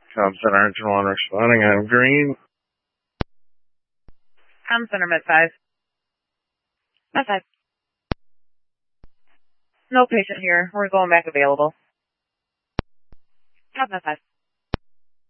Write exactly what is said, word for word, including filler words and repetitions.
Com Center Engine one responding. I'm green. Com Center Med five. Med five. No patient here. We're going back available. Med five.